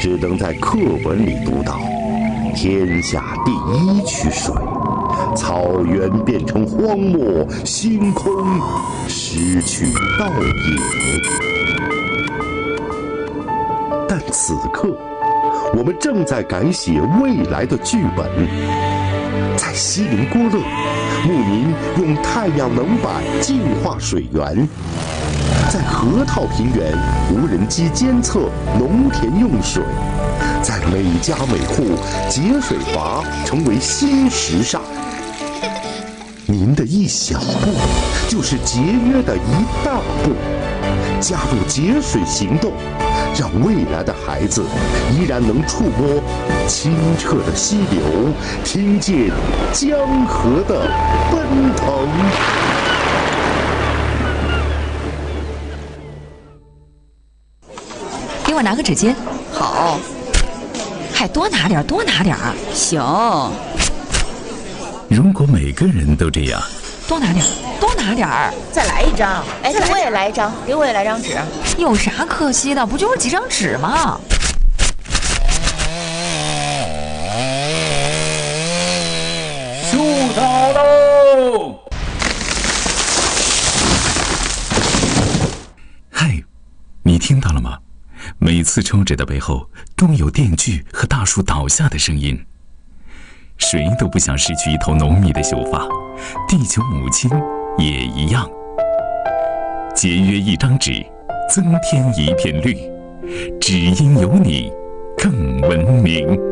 只能在课本里读到天下第一区水，草原变成荒漠，星空失去倒影。但此刻，我们正在改写未来的剧本。在锡林郭勒，牧民用太阳能板净化水源；在河套平原，无人机监测农田用水；在每家每户，节水阀成为新时尚。您的一小步，就是节约的一大步。加入节水行动，让未来的孩子依然能触摸清澈的溪流，听见江河的奔腾。 给我拿个纸巾。 好。 还多拿点，多拿点。 行。 如果每个人都这样， 多拿点，多拿点。 再来一张。哎，给我也来一张，给我也来张纸。 有啥可惜的？不就是几张纸吗？ 树草喽！嗨，你听到了吗？每次抽纸的背后都有电锯和大树倒下的声音。谁都不想失去一头浓密的秀发，地球母亲也一样。节约一张纸，增添一片绿，只因有你更文明。